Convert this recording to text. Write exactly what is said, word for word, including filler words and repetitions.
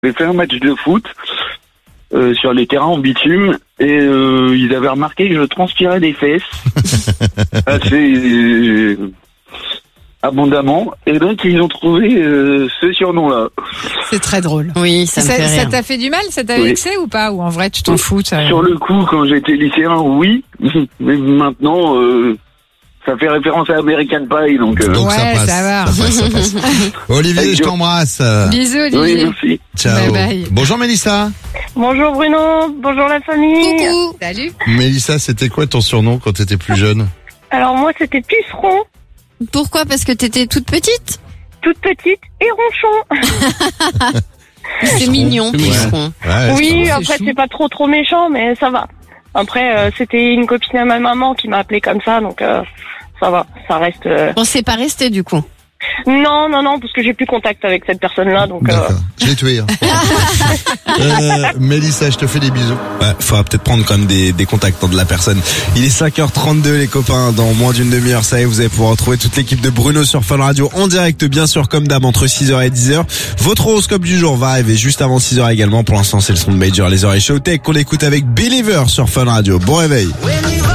J'ai fait un match de foot euh, sur les terrains en bitume et euh, ils avaient remarqué que je transpirais des fesses assez euh, abondamment et donc ils ont trouvé euh, ce surnom-là. C'est très drôle. Oui, ça me Ça, fait ça rire. t'a fait du mal? Ça t'a Oui. vexé ou pas? Ou en vrai, tu t'en fous ça... Sur le coup, quand j'étais lycéen, oui, mais maintenant, euh, ça fait référence à American Pie, donc... Euh... Donc ça Ouais, passe. ça va. Ça passe, ça passe. Olivier, je t'embrasse. Bisous, Oui, Olivier. merci. Ciao. Bye bye. Bonjour Mélissa. Bonjour Bruno, bonjour la famille. Coucou. Salut. Mélissa, c'était quoi ton surnom quand t'étais plus jeune? Alors moi c'était puceron, Pourquoi? Parce que t'étais toute petite? toute petite et ronchon. C'est mignon, puceron. Ouais, oui, c'est après chou. c'est pas trop trop méchant mais ça va. Après euh, c'était une copine à ma maman qui m'a appelé comme ça donc euh, ça va, ça reste... euh, Bon, c'est pas resté du coup. Non, non, non, parce que j'ai plus contact avec cette personne-là donc... euh, D'accord. Je l'ai tué. Hein. euh, Mélissa, je te fais des bisous. Ouais, faudra peut-être prendre quand même des, des contacts de la personne. Il est cinq heures trente-deux les copains, dans moins d'une demi-heure, ça y est, vous allez pouvoir retrouver toute l'équipe de Bruno sur Fun Radio en direct, bien sûr, comme d'hab, entre six heures et dix heures. Votre horoscope du jour va arriver juste avant six heures également. Pour l'instant, c'est le son de Major, les oreilles Showtech qu'on écoute avec Believer sur Fun Radio. Bon réveil.